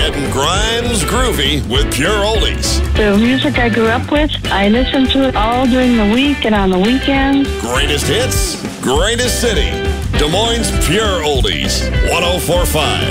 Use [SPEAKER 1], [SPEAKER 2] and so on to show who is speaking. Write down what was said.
[SPEAKER 1] Getting Grimes groovy with Pure Oldies.
[SPEAKER 2] The music I grew up with, I listen to it all during the week and on the weekends.
[SPEAKER 1] Greatest hits, greatest city. Des Moines Pure Oldies, 104.5.